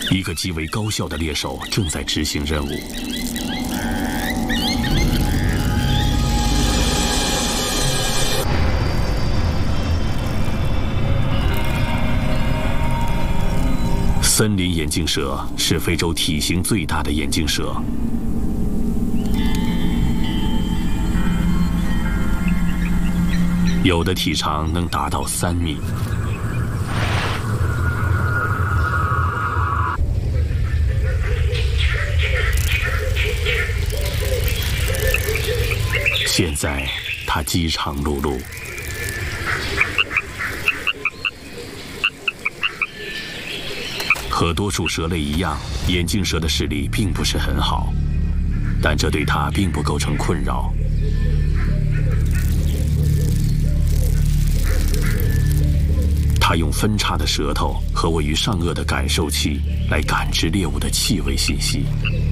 一个极为高效的猎手正在执行任务。森林眼镜蛇是非洲体型最大的眼镜蛇，有的体长能达到3米。现在，它饥肠辘辘。和多数蛇类一样，眼镜蛇的视力并不是很好，但这对它并不构成困扰。它用分叉的舌头和位于上颚的感受器来感知猎物的气味信息。